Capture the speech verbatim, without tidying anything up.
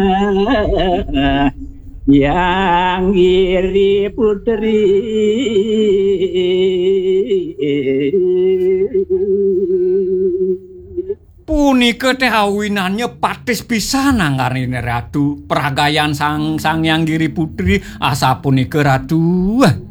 yang iri putri punika teh awinannya patis pisan anggarine Ratu peragayan sang sang yang giri putri asa punika Ratu